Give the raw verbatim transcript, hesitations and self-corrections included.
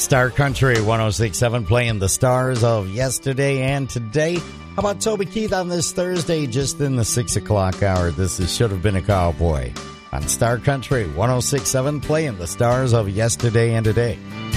Star Country one oh six point seven playing the stars of yesterday and today. How about Toby Keith on this Thursday, just in the six o'clock hour? This is Should Have Been a Cowboy on Star Country one oh six point seven playing the stars of yesterday and today.